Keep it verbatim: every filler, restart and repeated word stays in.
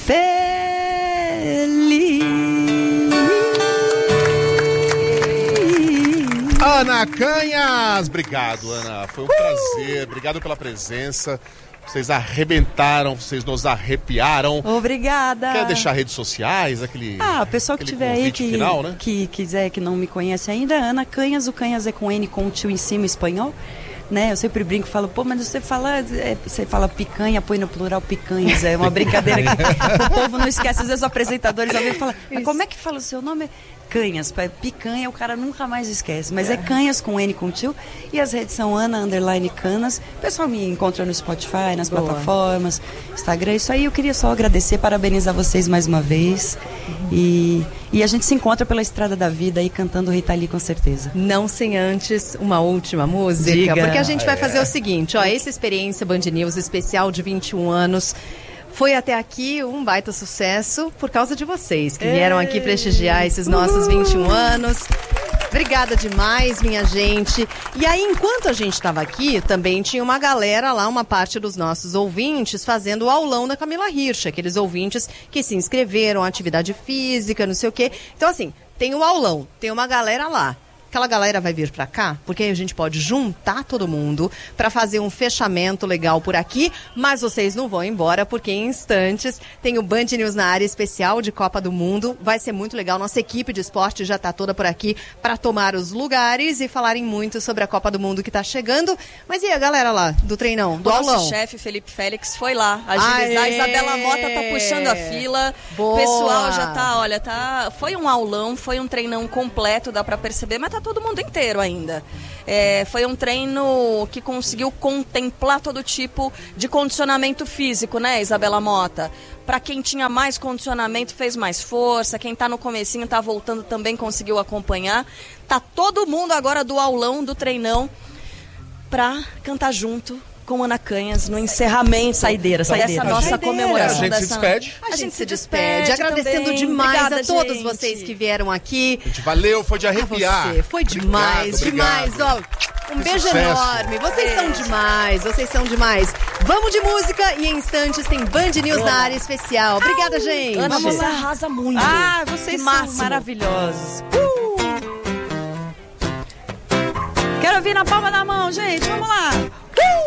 feliz. Ana Canhas, obrigado, Ana. Foi um uh! prazer, obrigado pela presença. Vocês arrebentaram, vocês nos arrepiaram. Obrigada. Quer deixar redes sociais, aquele Ah, o pessoal que tiver aí que, final, né? que quiser, que não me conhece ainda, Ana Canhas, o Canhas é com N, com o tio em cima, espanhol. Né? Eu sempre brinco, falo, pô, mas você fala, é, você fala picanha, põe no plural picanhas, é uma brincadeira que o povo não esquece. Às vezes os apresentadores ouvem e falam, mas como é que fala o seu nome? Canhas, picanha, o cara nunca mais esquece, mas é, é Canhas com N com tio, e as redes são Ana underline Canas. O pessoal me encontra no Spotify, nas Boa. plataformas, Instagram, isso aí. Eu queria só agradecer, parabenizar vocês mais uma vez, uhum. e, e a gente se encontra pela estrada da vida aí cantando Rita Lee, com certeza. Não sem antes uma última música, Diga. porque a gente vai fazer o seguinte, ó, essa experiência Band News especial de vinte e um anos foi até aqui um baita sucesso por causa de vocês que vieram aqui prestigiar esses nossos vinte e um anos. Obrigada demais, minha gente. E aí, enquanto a gente estava aqui, também tinha uma galera lá, uma parte dos nossos ouvintes, fazendo o aulão da Camila Hirsch, aqueles ouvintes que se inscreveram, atividade física, não sei o quê. Então, assim, tem o aulão, tem uma galera lá. Aquela galera vai vir pra cá, porque aí a gente pode juntar todo mundo pra fazer um fechamento legal por aqui, mas vocês não vão embora, porque em instantes tem o Band News na área especial de Copa do Mundo. Vai ser muito legal, nossa equipe de esporte já tá toda por aqui pra tomar os lugares e falarem muito sobre a Copa do Mundo que tá chegando. Mas e a galera lá, do treinão, do o aulão? Nosso chefe, Felipe Félix, foi lá agilizar. A Isabela Mota tá puxando a fila. Boa. O pessoal já tá, olha, tá... Foi um aulão, foi um treinão completo, dá pra perceber, mas tá todo mundo inteiro ainda. É, foi um treino que conseguiu contemplar todo tipo de condicionamento físico, né, Isabela Mota? Para quem tinha mais condicionamento, fez mais força. Quem tá no comecinho, tá voltando, também conseguiu acompanhar. Tá todo mundo agora do aulão, do treinão, pra cantar junto com Ana Canhas no encerramento saideira, saideira. dessa nossa saideira. comemoração. A gente dessa... se despede. A, a gente se despede, agradecendo também. demais Obrigada, a todos gente. vocês que vieram aqui. Gente, valeu, foi de arrepiar. Você. Foi demais, obrigado, demais. Ó, um que beijo sucesso. enorme. Vocês é. são demais, vocês são demais. Vamos de música e em instantes tem Band News Boa. na área especial. Obrigada, Ai, gente. Ana, você arrasa muito. Ah, vocês que são máximo. maravilhosos. Uh! Quero ouvir na palma da mão, gente. Vamos lá.